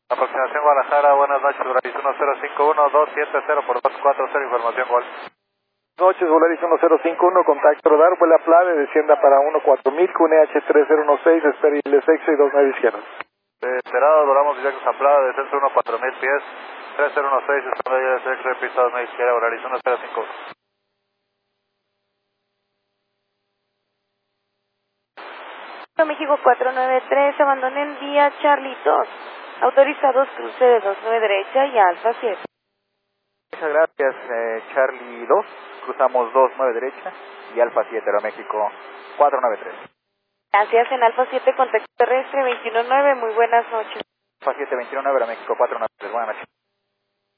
Aproximación Guadalajara, buenas noches, Volaris 1051, 270 por 240, información gol. Noches, Volaris 1051, contacto radar, vuela Plave, descienda para 14000, con EH3016, espera IL6 y 29 izquierda. Esperado, duramos directos a Plave, descenso 14000 pies, 3016, esperando IL6, pista 29 izquierda, Volaris 1051. México 493, abandonen vía Charlie 2, autorizados cruce de 29 derecha y Alfa 7. Muchas gracias, Charlie 2, cruzamos 29 derecha y Alfa 7, Aeroméxico 493. Gracias, en Alfa 7, contacto terrestre 219, muy buenas noches. Alfa 7, 219, Aeroméxico 493, buenas noches.